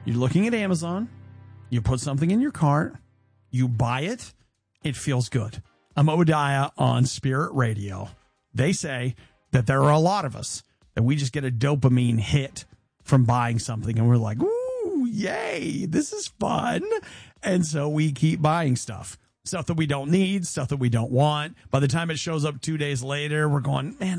You're looking at Amazon. You put something in your cart. You buy it. It feels good. I'm Obadiah on Spirit Radio. They say that there are a lot of us that we just get a dopamine hit from buying something. And we're like, ooh, yay, this is fun. And so we keep buying stuff that we don't need, stuff that we don't want. By the time it shows up 2 days later, we're going, man,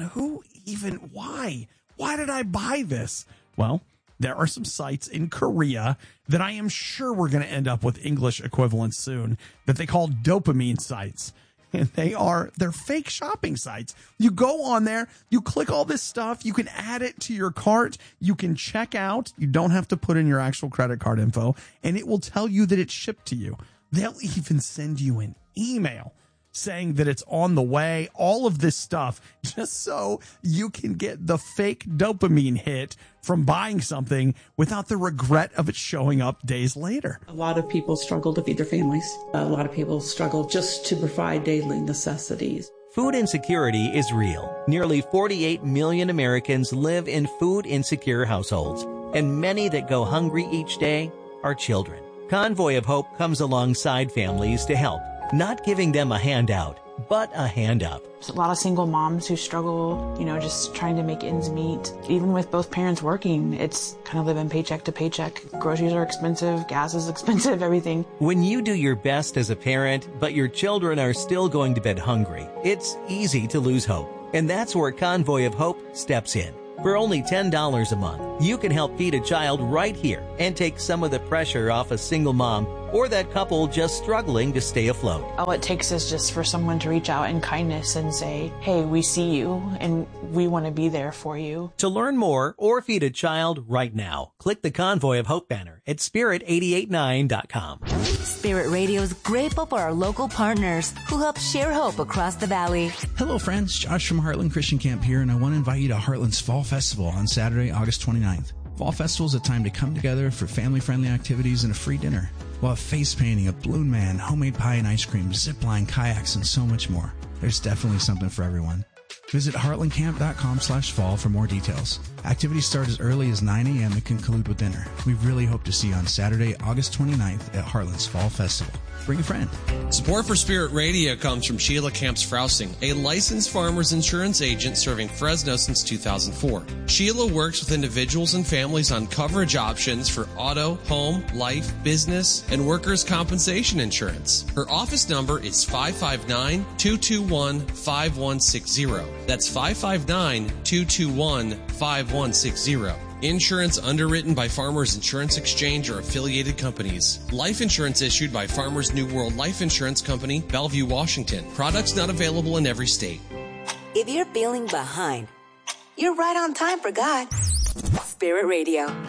why? Why did I buy this? Well, there are some sites in Korea that I am sure we're going to end up with English equivalents soon that they call dopamine sites. And they're fake shopping sites. You go on there, you click all this stuff, you can add it to your cart, you can check out, you don't have to put in your actual credit card info, and it will tell you that it's shipped to you. They'll even send you an email saying that it's on the way, all of this stuff, just so you can get the fake dopamine hit from buying something without the regret of it showing up days later. A lot of people struggle to feed their families. A lot of people struggle just to provide daily necessities. Food insecurity is real. Nearly 48 million Americans live in food insecure households, and many that go hungry each day are children. Convoy of Hope comes alongside families to help, not giving them a handout, but a hand up. There's a lot of single moms who struggle, just trying to make ends meet. Even with both parents working, it's kind of living paycheck to paycheck. Groceries are expensive, gas is expensive, everything. When you do your best as a parent, but your children are still going to bed hungry, it's easy to lose hope. And that's where Convoy of Hope steps in. For only $10 a month, you can help feed a child right here and take some of the pressure off a single mom or that couple just struggling to stay afloat. All it takes is just for someone to reach out in kindness and say, hey, we see you and we want to be there for you. To learn more or feed a child right now, click the Convoy of Hope banner at spirit889.com. Spirit Radio is grateful for our local partners who help share hope across the valley. Hello, friends. Josh from Heartland Christian Camp here, and I want to invite you to Heartland's Fall Festival on Saturday, August 29th. Fall Festival is a time to come together for family-friendly activities and a free dinner. We'll have face painting, a balloon man, homemade pie and ice cream, zip line, kayaks, and so much more. There's definitely something for everyone. Visit heartlandcamp.com/fall for more details. Activities start as early as 9 a.m. and conclude with dinner. We really hope to see you on Saturday, August 29th at Heartland's Fall Festival. Bring a friend. Support for Spirit Radio comes from Sheila Camps-Frousing, a licensed farmer's insurance agent serving Fresno since 2004. Sheila works with individuals and families on coverage options for auto, home, life, business, and workers' compensation insurance. Her office number is 559-221-5160. That's 559-221-5160. Insurance underwritten by Farmers Insurance Exchange or affiliated companies. Life insurance issued by Farmers New World Life Insurance Company, Bellevue, Washington. Products not available in every state. If you're feeling behind, you're right on time for God. Spirit Radio.